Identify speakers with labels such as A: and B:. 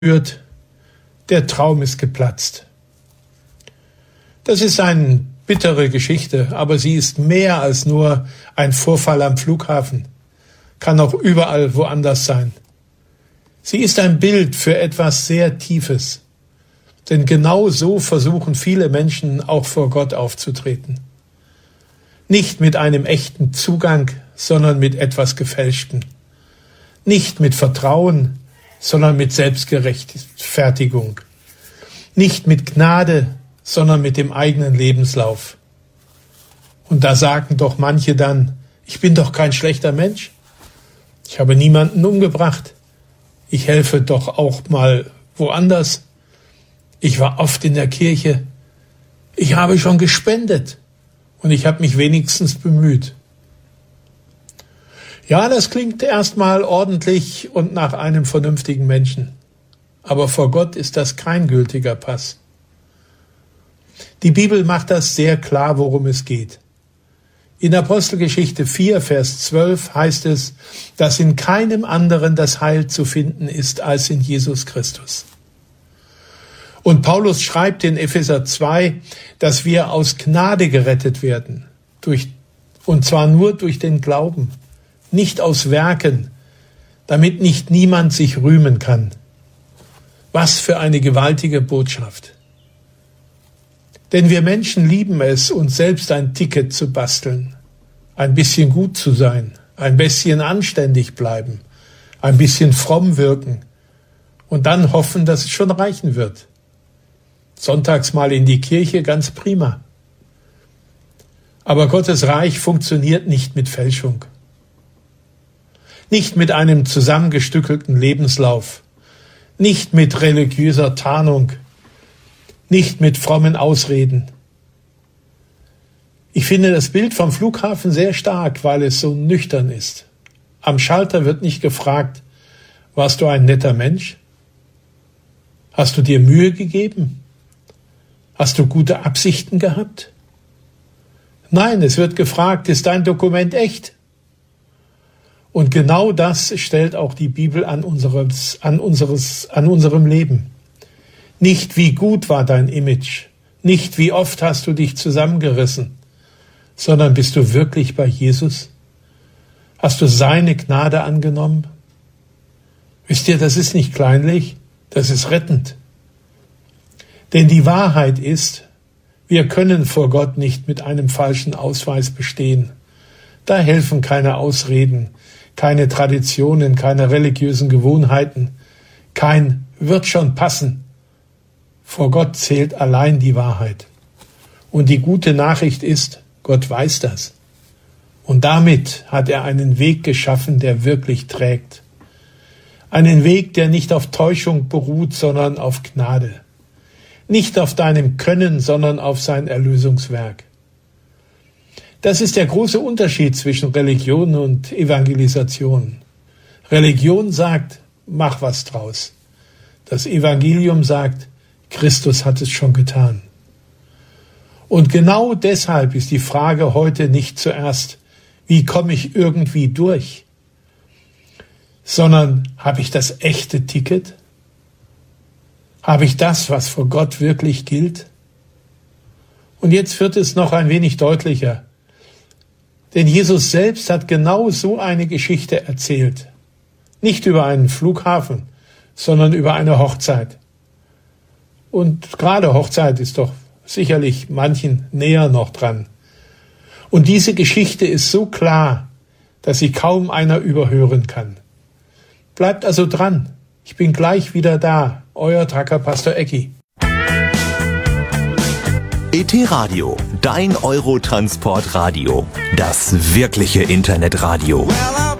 A: spürt, der Traum ist geplatzt. Das ist eine bittere Geschichte, aber sie ist mehr als nur ein Vorfall am Flughafen. Kann auch überall woanders sein. Sie ist ein Bild für etwas sehr Tiefes. Denn genau so versuchen viele Menschen auch vor Gott aufzutreten. Nicht mit einem echten Zugang, sondern mit etwas Gefälschtem. Nicht mit Vertrauen, sondern mit Selbstgerechtfertigung. Nicht mit Gnade, sondern mit dem eigenen Lebenslauf. Und da sagen doch manche dann, ich bin doch kein schlechter Mensch. Ich habe niemanden umgebracht. Ich helfe doch auch mal woanders. Ich war oft in der Kirche. Ich habe schon gespendet. Und ich habe mich wenigstens bemüht. Ja, das klingt erstmal ordentlich und nach einem vernünftigen Menschen. Aber vor Gott ist das kein gültiger Pass. Die Bibel macht das sehr klar, worum es geht. In Apostelgeschichte 4, Vers 12 heißt es, dass in keinem anderen das Heil zu finden ist als in Jesus Christus. Und Paulus schreibt in Epheser 2, dass wir aus Gnade gerettet werden, und zwar nur durch den Glauben, nicht aus Werken, damit nicht niemand sich rühmen kann. Was für eine gewaltige Botschaft. Denn wir Menschen lieben es, uns selbst ein Ticket zu basteln, ein bisschen gut zu sein, ein bisschen anständig bleiben, ein bisschen fromm wirken und dann hoffen, dass es schon reichen wird. Sonntags mal in die Kirche, ganz prima. Aber Gottes Reich funktioniert nicht mit Fälschung. Nicht mit einem zusammengestückelten Lebenslauf. Nicht mit religiöser Tarnung. Nicht mit frommen Ausreden. Ich finde das Bild vom Flughafen sehr stark, weil es so nüchtern ist. Am Schalter wird nicht gefragt, warst du ein netter Mensch? Hast du dir Mühe gegeben? Hast du gute Absichten gehabt? Nein, es wird gefragt, ist dein Dokument echt? Und genau das stellt auch die Bibel an unserem Leben. Nicht wie gut war dein Image, nicht wie oft hast du dich zusammengerissen, sondern bist du wirklich bei Jesus? Hast du seine Gnade angenommen? Wisst ihr, das ist nicht kleinlich, das ist rettend. Denn die Wahrheit ist, wir können vor Gott nicht mit einem falschen Ausweis bestehen. Da helfen keine Ausreden, keine Traditionen, keine religiösen Gewohnheiten, kein wird schon passen. Vor Gott zählt allein die Wahrheit. Und die gute Nachricht ist, Gott weiß das. Und damit hat er einen Weg geschaffen, der wirklich trägt. Einen Weg, der nicht auf Täuschung beruht, sondern auf Gnade. Nicht auf deinem Können, sondern auf sein Erlösungswerk. Das ist der große Unterschied zwischen Religion und Evangelisation. Religion sagt, mach was draus. Das Evangelium sagt, Christus hat es schon getan. Und genau deshalb ist die Frage heute nicht zuerst, wie komme ich irgendwie durch, sondern habe ich das echte Ticket? Habe ich das, was vor Gott wirklich gilt? Und jetzt wird es noch ein wenig deutlicher. Denn Jesus selbst hat genau so eine Geschichte erzählt. Nicht über einen Flughafen, sondern über eine Hochzeit. Und gerade Hochzeit ist doch sicherlich manchen näher noch dran. Und diese Geschichte ist so klar, dass sie kaum einer überhören kann. Bleibt also dran. Ich bin gleich wieder da. Euer Tracker Pastor Ecki.
B: ET Radio, dein Eurotransport-Radio. Das wirkliche Internetradio.